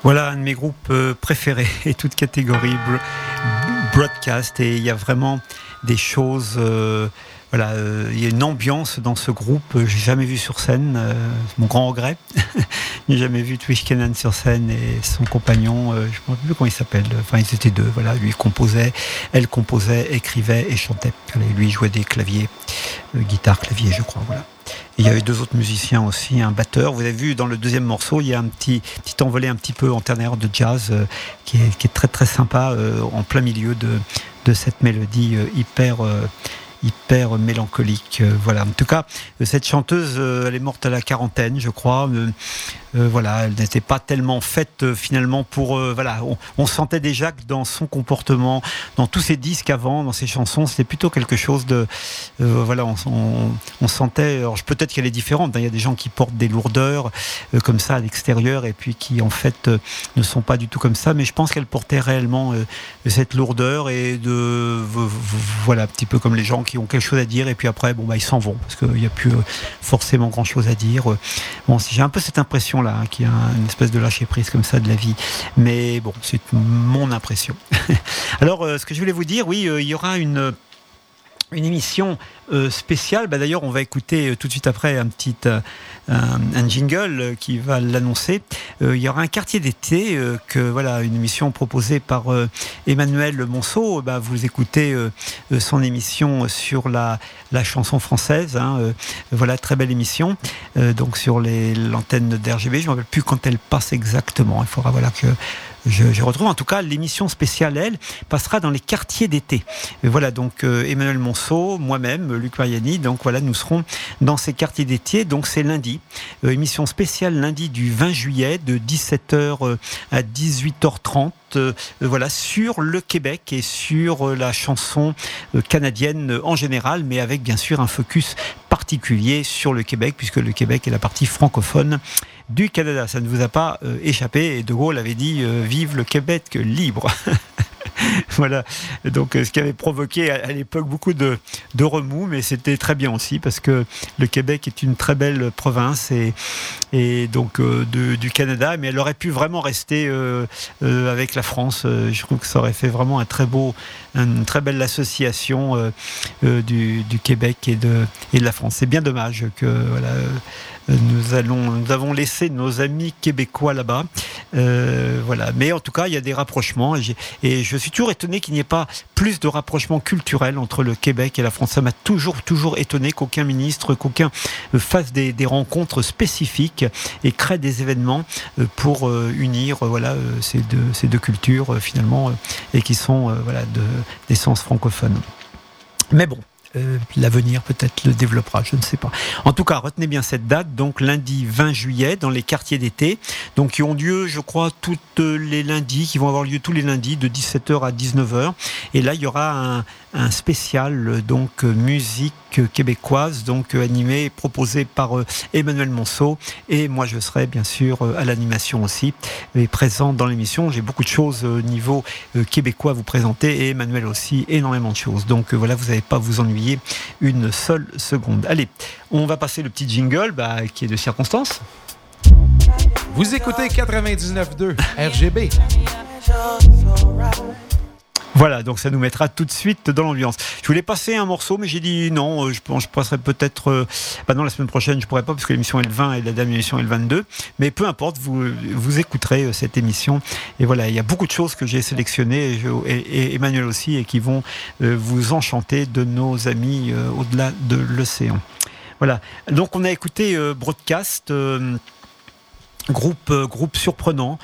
Voilà un de mes groupes préférés, et toute catégorie broadcast, et il y a vraiment des choses... il y a une ambiance dans ce groupe. J'ai jamais vu sur scène, c'est mon grand regret. J'ai jamais vu Trish Kennan sur scène et son compagnon, je ne me rappelle plus comment il s'appelle. Enfin, ils étaient deux. Voilà, lui composait, elle composait, écrivait et chantait. Lui jouait des claviers, guitare, clavier, je crois. Voilà. Et il y avait deux autres musiciens aussi, un batteur. Vous avez vu dans le deuxième morceau, il y a un petit envolé un petit peu en ternaire de jazz qui est très très sympa en plein milieu de cette mélodie hyper mélancolique. Voilà. En tout cas, cette chanteuse, elle est morte à la quarantaine, je crois. Elle n'était pas tellement faite finalement pour... on sentait déjà que dans son comportement, dans tous ses disques avant, dans ses chansons, c'était plutôt quelque chose de... on sentait... Alors, peut-être qu'elle est différente. Il y a des gens qui portent des lourdeurs comme ça à l'extérieur et puis qui en fait ne sont pas du tout comme ça. Mais je pense qu'elle portait réellement cette lourdeur et un petit peu comme les gens qui ont quelque chose à dire et puis après, ils s'en vont parce qu'il n'y a plus forcément grand-chose à dire. J'ai un peu cette impression là, qu'il y a une espèce de lâcher-prise comme ça de la vie. Mais bon, c'est mon impression. Alors, ce que je voulais vous dire, il y aura une émission spéciale. D'ailleurs, on va écouter tout de suite après un jingle qui va l'annoncer. Il y aura un quartier d'été, une émission proposée par Emmanuel Monceau. Vous écoutez son émission sur la chanson française. Très belle émission. Donc sur l'antenne d'RGB. Je ne me rappelle plus quand elle passe exactement. Il faudra que je retrouve. En tout cas, l'émission spéciale, elle, passera dans les quartiers d'été. Donc Emmanuel Monceau, moi-même, Luc Mariani, nous serons dans ces quartiers d'été. Donc c'est lundi. Émission spéciale lundi du 20 juillet de 17h à 18h30. Sur le Québec et sur la chanson canadienne en général, mais avec bien sûr un focus particulier sur le Québec, puisque le Québec est la partie francophone du Canada. Ça ne vous a pas échappé, et De Gaulle avait dit vive le Québec libre. Voilà, donc ce qui avait provoqué à l'époque beaucoup de remous, mais c'était très bien aussi parce que le Québec est une très belle province et donc du Canada, mais elle aurait pu vraiment rester avec la France. Je trouve que ça aurait fait vraiment une très belle association du Québec et de la France. C'est bien dommage que nous avons laissé nos amis québécois là-bas. Mais en tout cas, il y a des rapprochements et je suis toujours étonné qu'il n'y ait pas plus de rapprochements culturels entre le Québec et la France. Ça m'a toujours étonné qu'aucun ministre, qu'aucun fasse des rencontres spécifiques et crée des événements pour unir ces deux cultures finalement et qui sont d'essence francophone. Mais bon, l'avenir peut-être le développera, je ne sais pas. En tout cas, retenez bien cette date, donc lundi 20 juillet dans les quartiers d'été, donc qui ont lieu, je crois, qui vont avoir lieu tous les lundis de 17h à 19h. Et là, il y aura un spécial donc musique québécoise, donc animé, proposé par Emmanuel Monceau, et moi je serai bien sûr à l'animation aussi, et présent dans l'émission. J'ai beaucoup de choses au niveau québécois à vous présenter, et Emmanuel aussi, énormément de choses. Donc vous n'allez pas vous ennuyer une seule seconde. Allez, on va passer le petit jingle qui est de circonstance. Vous écoutez 99.2 RGB. Voilà, donc ça nous mettra tout de suite dans l'ambiance. Je voulais passer un morceau, mais j'ai dit non, je passerai peut-être... non, la semaine prochaine, je pourrais pas, parce que l'émission est le 20 et la dernière émission est le 22. Mais peu importe, vous écouterez cette émission. Et voilà, il y a beaucoup de choses que j'ai sélectionnées, et Emmanuel aussi, et qui vont vous enchanter de nos amis au-delà de l'océan. Voilà, donc on a écouté Broadcast... Groupe surprenant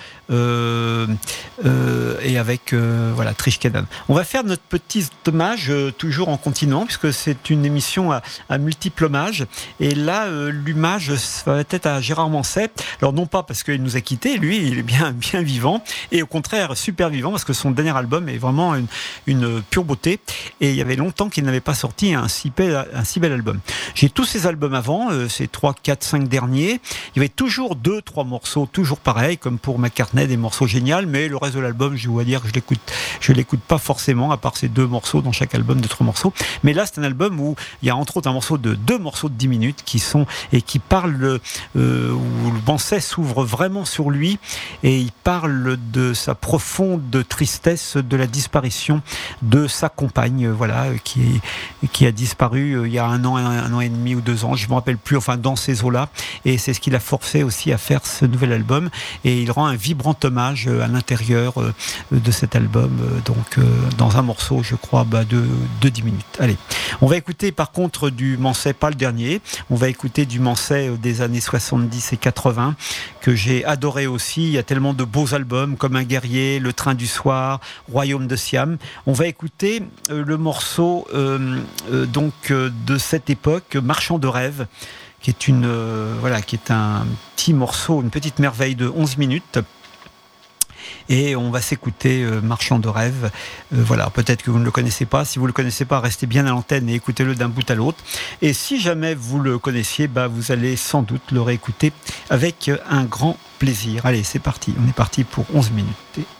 et avec Trish Kennan. On va faire notre petit hommage toujours en continuant, puisque c'est une émission à multiples hommages, et là l'hommage va être à Gérard Manset. Alors non pas parce qu'il nous a quittés, lui il est bien vivant, et au contraire super vivant, parce que son dernier album est vraiment une pure beauté, et il y avait longtemps qu'il n'avait pas sorti un si bel album. J'ai tous ses albums avant, ces 3, 4, 5 derniers, il y avait toujours 2-3 morceaux toujours pareils, comme pour McCartney, des morceaux géniaux, mais le reste de l'album, je dois dire que je l'écoute pas forcément, à part ces 2 morceaux dans chaque album de 3 morceaux. Mais là, c'est un album où il y a entre autres un morceau de 2 morceaux de 10 minutes qui parlent, où le Banset s'ouvre vraiment sur lui et il parle de sa profonde tristesse de la disparition de sa compagne, voilà, qui a disparu il y a un an et demi ou 2 ans, je ne me rappelle plus, enfin dans ces eaux-là, et c'est ce qui l'a forcé aussi à faire ce nouvel album, et il rend un vibrant hommage à l'intérieur de cet album, dans un morceau, je crois, de 10 minutes. Allez, on va écouter par contre du Manset, pas le dernier, on va écouter du Manset des années 70 et 80, que j'ai adoré aussi. Il y a tellement de beaux albums comme Un guerrier, Le train du soir, Royaume de Siam. On va écouter le morceau de cette époque, Marchand de rêve, qui est un petit morceau, une petite merveille de 11 minutes. Et on va s'écouter Marchand de rêve. Voilà, peut-être que vous ne le connaissez pas. Si vous ne le connaissez pas, restez bien à l'antenne et écoutez-le d'un bout à l'autre. Et si jamais vous le connaissiez, vous allez sans doute le réécouter avec un grand plaisir. Allez, c'est parti. On est parti pour 11 minutes.